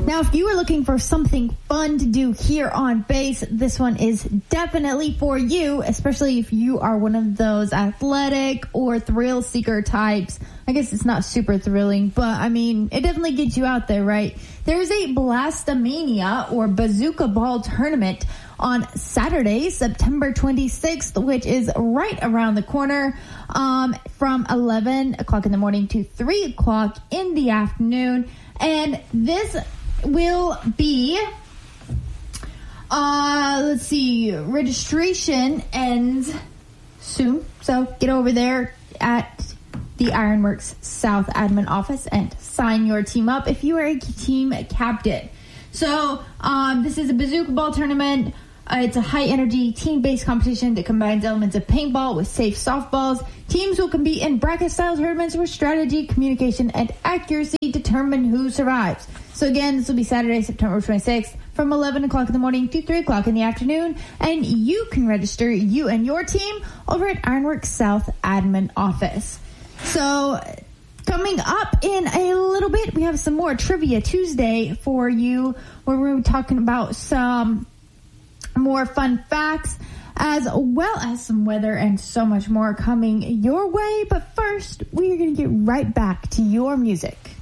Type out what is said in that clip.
Now, if you are looking for something fun to do here on base, this one is definitely for you, especially if you are one of those athletic or thrill seeker types. I guess it's not super thrilling, but I mean, it definitely gets you out there, right? There's a Blastamania or Bazooka Ball tournament on Saturday, September 26th, which is right around the corner, from 11 o'clock in the morning to 3 o'clock in the afternoon. And this will be, let's see, registration ends soon. So get over there at the Ironworks South Admin office and sign your team up if you are a team captain. So this is a Bazooka Ball tournament. It's a high-energy, team-based competition that combines elements of paintball with safe softballs. Teams will compete in bracket-style tournaments where strategy, communication, and accuracy determine who survives. So again, this will be Saturday, September 26th from 11 o'clock in the morning to 3 o'clock in the afternoon. And you can register you and your team over at Ironworks South Admin office. So coming up in a little bit, we have some more Trivia Tuesday for you, where we're talking about some more fun facts, as well as some weather and so much more coming your way. But first, we are going to get right back to your music.